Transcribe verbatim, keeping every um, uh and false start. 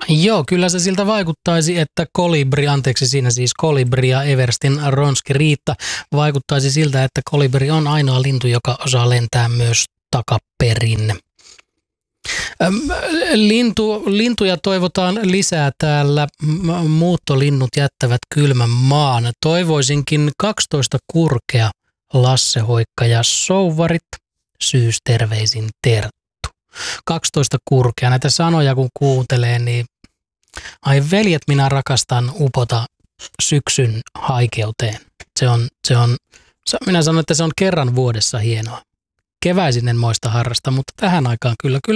Joo, kyllä se siltä vaikuttaisi, että kolibri, anteeksi siinä siis kolibri ja Everstin ronski Riitta, vaikuttaisi siltä, että kolibri on ainoa lintu, joka osaa lentää myös takaperin. Lintu, lintuja toivotaan lisää täällä. Muuttolinnut jättävät kylmän maan. Toivoisinkin kaksitoista kurkea, Lasse Hoikka ja Souvarit. Syysterveisin Terttu. kaksitoista kurkea. Näitä sanoja kun kuuntelee, niin ai veljet, minä rakastan upota syksyn haikeuteen. Se on, se on, minä sanon, että se on kerran vuodessa hienoa. Keväisin en moista harrasta, mutta tähän aikaan kyllä, kyllä